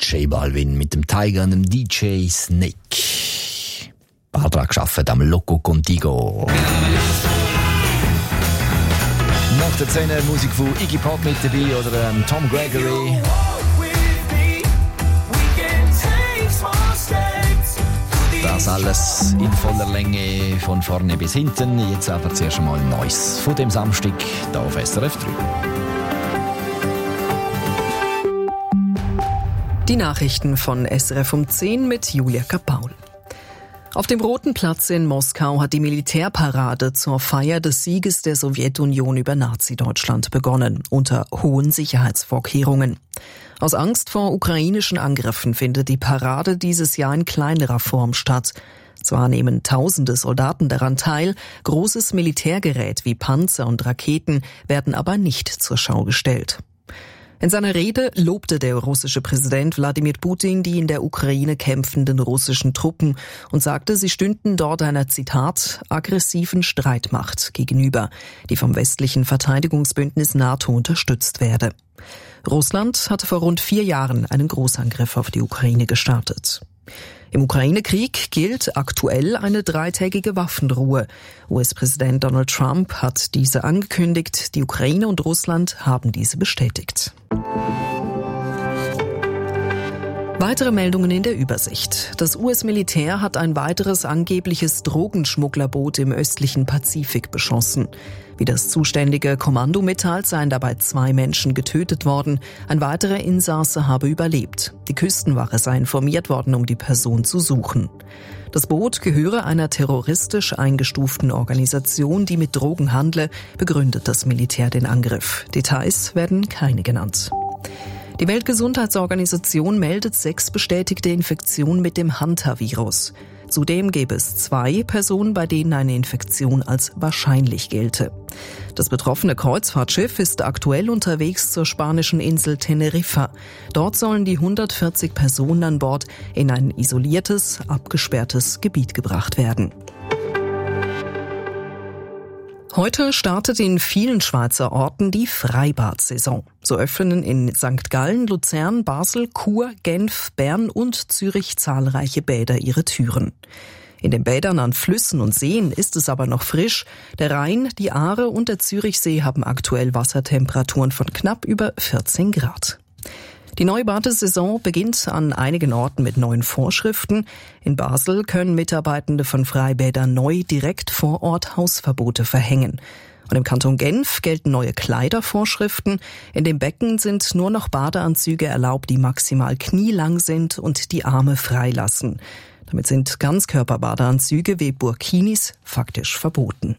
J Balvin mit dem Tiger und dem DJ Snake. Barbara gearbeitet am Loco Contigo. Nach der 10 Musik von Iggy Pop mit dabei oder Tom Gregory. Das alles in voller Länge von vorne bis hinten. Jetzt aber zuerst einmal Neues von dem Samstag hier auf SRF 3. Die Nachrichten von SRF um 10 mit Julia Kapaul. Auf dem Roten Platz in Moskau hat die Militärparade zur Feier des Sieges der Sowjetunion über Nazi-Deutschland begonnen, unter hohen Sicherheitsvorkehrungen. Aus Angst vor ukrainischen Angriffen findet die Parade dieses Jahr in kleinerer Form statt. Zwar nehmen tausende Soldaten daran teil, großes Militärgerät wie Panzer und Raketen werden aber nicht zur Schau gestellt. In seiner Rede lobte der russische Präsident Wladimir Putin die in der Ukraine kämpfenden russischen Truppen und sagte, sie stünden dort einer, Zitat, aggressiven Streitmacht gegenüber, die vom westlichen Verteidigungsbündnis NATO unterstützt werde. Russland hatte vor rund 4 Jahren einen Großangriff auf die Ukraine gestartet. Im Ukraine-Krieg gilt aktuell eine 3-tägige Waffenruhe. US-Präsident Donald Trump hat diese angekündigt. Die Ukraine und Russland haben diese bestätigt. Weitere Meldungen in der Übersicht. Das US-Militär hat ein weiteres angebliches Drogenschmugglerboot im östlichen Pazifik beschossen. Wie das zuständige Kommando mitteilt, seien dabei 2 Menschen getötet worden. Ein weiterer Insasse habe überlebt. Die Küstenwache sei informiert worden, um die Person zu suchen. Das Boot gehöre einer terroristisch eingestuften Organisation, die mit Drogen handle, begründet das Militär den Angriff. Details werden keine genannt. Die Weltgesundheitsorganisation meldet 6 bestätigte Infektionen mit dem Hanta-Virus. Zudem gäbe es 2 Personen, bei denen eine Infektion als wahrscheinlich gelte. Das betroffene Kreuzfahrtschiff ist aktuell unterwegs zur spanischen Insel Teneriffa. Dort sollen die 140 Personen an Bord in ein isoliertes, abgesperrtes Gebiet gebracht werden. Heute startet in vielen Schweizer Orten die Freibad-Saison. So öffnen in St. Gallen, Luzern, Basel, Chur, Genf, Bern und Zürich zahlreiche Bäder ihre Türen. In den Bädern an Flüssen und Seen ist es aber noch frisch. Der Rhein, die Aare und der Zürichsee haben aktuell Wassertemperaturen von knapp über 14 Grad. Die neue Badesaison beginnt an einigen Orten mit neuen Vorschriften. In Basel können Mitarbeitende von Freibädern neu direkt vor Ort Hausverbote verhängen. Und im Kanton Genf gelten neue Kleidervorschriften. In den Becken sind nur noch Badeanzüge erlaubt, die maximal knielang sind und die Arme freilassen. Damit sind Ganzkörperbadeanzüge wie Burkinis faktisch verboten.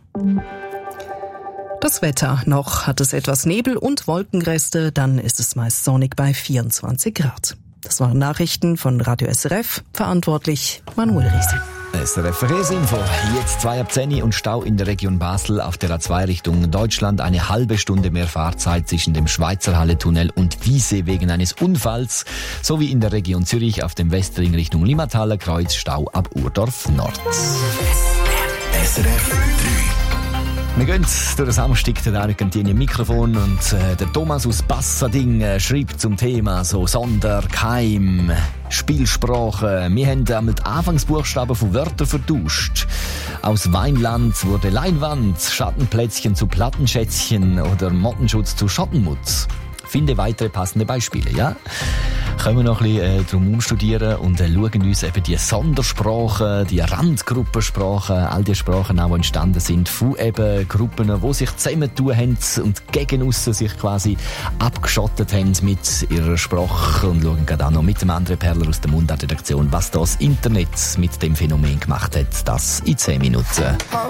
Das Wetter. Noch hat es etwas Nebel und Wolkenreste, dann ist es meist sonnig bei 24 Grad. Das waren Nachrichten von Radio SRF, verantwortlich Manuel Riesel. SRF Verkehrsinfo. Jetzt 2:10 und Stau in der Region Basel auf der A2 Richtung Deutschland. Eine halbe Stunde mehr Fahrzeit zwischen dem Schweizerhalle-Tunnel und Wiese wegen eines Unfalls. Sowie in der Region Zürich auf dem Westring Richtung Limmathaler Kreuz Stau ab Urdorf Nord. SRF 3. Wir gehen durch den Samstag, der Argentinier Mikrofon und der Thomas aus Passading schreibt zum Thema so Sonder, Keim, Spielsprache. Wir haben einmal die Anfangsbuchstaben von Wörtern vertauscht. Aus Weinland wurde Leinwand, Schattenplätzchen zu Plattenschätzchen oder Mottenschutz zu Schottenmutz. Finde weitere passende Beispiele, ja? Können wir noch ein bisschen drum studieren und schauen uns eben die Sondersprachen, die Randgruppensprachen, all die Sprachen auch, die entstanden sind von eben Gruppen, die sich zusammentun haben und gegen aussen sich quasi abgeschottet haben mit ihrer Sprache und schauen gerade auch noch mit dem André Perler aus der Mundart-Redaktion, was das Internet mit dem Phänomen gemacht hat. Das in 10 Minuten.